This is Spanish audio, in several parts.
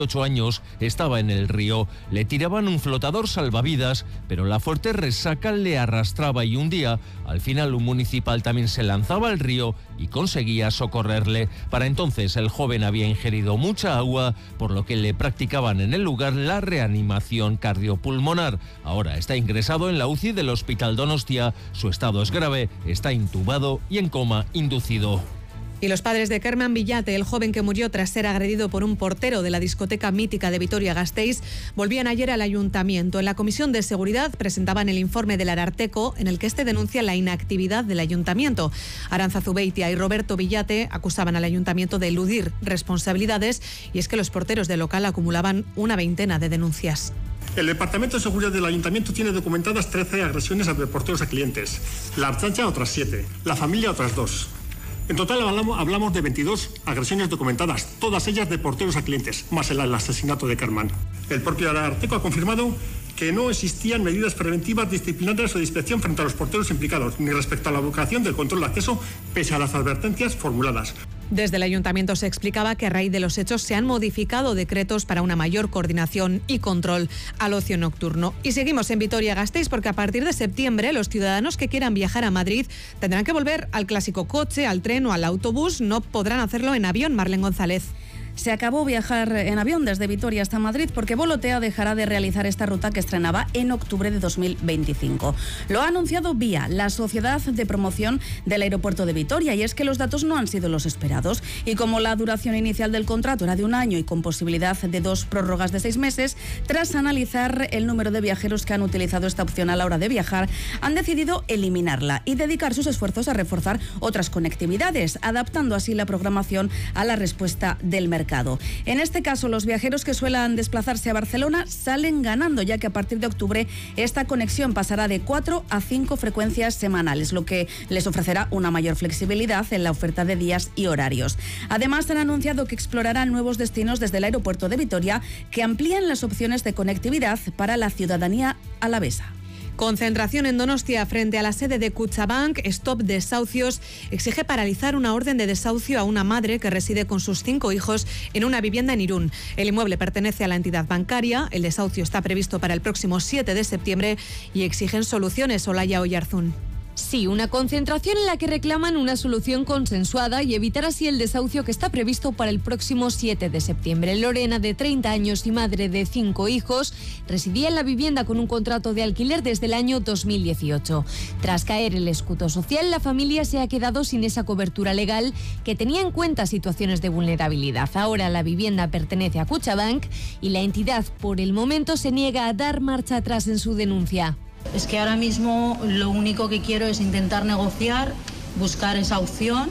8 años estaba en el río. Le tiraban un flotador salvavidas, pero la fuerte resaca le arrastraba y hundía. Al final un municipal también se lanzaba al río y conseguía socorrerle. Para entonces el joven había ingerido mucha agua, por lo que le practicaban en el lugar la reanimación cardiopulmonar. Ahora está ingresado en la UCI del Hospital Donostia. Su estado es grave, está intubado y en coma inducido. Y los padres de Kerman Villate, el joven que murió tras ser agredido por un portero de la discoteca mítica de Vitoria-Gasteiz, volvían ayer al ayuntamiento. En la Comisión de Seguridad presentaban el informe del Ararteko, en el que denuncia la inactividad del ayuntamiento. Aranza Zubeitia y Roberto Villate acusaban al ayuntamiento de eludir responsabilidades, y es que los porteros del local acumulaban una veintena de denuncias. El Departamento de Seguridad del Ayuntamiento tiene documentadas 13 agresiones a porteros a clientes. La Archancha otras 7, la familia otras 2. En total hablamos de 22 agresiones documentadas, todas ellas de porteros a clientes, más el asesinato de Kerman. El propio Ararteko ha confirmado que no existían medidas preventivas, disciplinarias o de inspección frente a los porteros implicados, ni respecto a la vocación del control de acceso, pese a las advertencias formuladas. Desde el ayuntamiento se explicaba que a raíz de los hechos se han modificado decretos para una mayor coordinación y control al ocio nocturno. Y seguimos en Vitoria-Gasteiz porque a partir de septiembre los ciudadanos que quieran viajar a Madrid tendrán que volver al clásico coche, al tren o al autobús. No podrán hacerlo en avión. Marlene González. Se acabó viajar en avión desde Vitoria hasta Madrid porque Volotea dejará de realizar esta ruta que estrenaba en octubre de 2025. Lo ha anunciado Vía, la sociedad de promoción del aeropuerto de Vitoria, y es que los datos no han sido los esperados. Y como la duración inicial del contrato era de 1 año y con posibilidad de 2 prórrogas de 6 meses, tras analizar el número de viajeros que han utilizado esta opción a la hora de viajar, han decidido eliminarla y dedicar sus esfuerzos a reforzar otras conectividades, adaptando así la programación a la respuesta del mercado. En este caso, los viajeros que suelan desplazarse a Barcelona salen ganando, ya que a partir de octubre esta conexión pasará de 4 a 5 frecuencias semanales, lo que les ofrecerá una mayor flexibilidad en la oferta de días y horarios. Además, han anunciado que explorarán nuevos destinos desde el aeropuerto de Vitoria que amplían las opciones de conectividad para la ciudadanía alavesa. Concentración en Donostia frente a la sede de Kutxabank. Stop Desahucios exige paralizar una orden de desahucio a una madre que reside con sus 5 hijos en una vivienda en Irún. El inmueble pertenece a la entidad bancaria. El desahucio está previsto para el próximo 7 de septiembre y exigen soluciones. Olaya Oyarzún. Sí, una concentración en la que reclaman una solución consensuada y evitar así el desahucio que está previsto para el próximo 7 de septiembre. Lorena, de 30 años y madre de 5 hijos, residía en la vivienda con un contrato de alquiler desde el año 2018. Tras caer el escudo social, la familia se ha quedado sin esa cobertura legal que tenía en cuenta situaciones de vulnerabilidad. Ahora la vivienda pertenece a Kutxabank y la entidad por el momento se niega a dar marcha atrás en su denuncia. Es que ahora mismo lo único que quiero es intentar negociar, buscar esa opción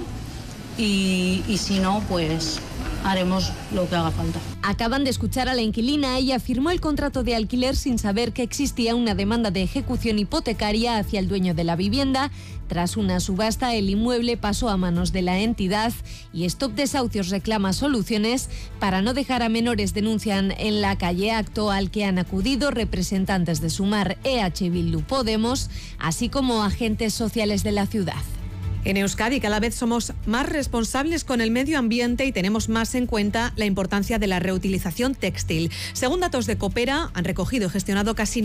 y si no, pues haremos lo que haga falta. Acaban de escuchar a la inquilina. Ella firmó el contrato de alquiler sin saber que existía una demanda de ejecución hipotecaria hacia el dueño de la vivienda. Tras una subasta, el inmueble pasó a manos de la entidad y Stop Desahucios reclama soluciones para no dejar a menores. Denuncian en la calle, acto al que han acudido representantes de Sumar, EH Bildu, Podemos, así como agentes sociales de la ciudad. En Euskadi cada vez somos más responsables con el medio ambiente y tenemos más en cuenta la importancia de la reutilización textil. Según datos de Coopera, han recogido y gestionado casi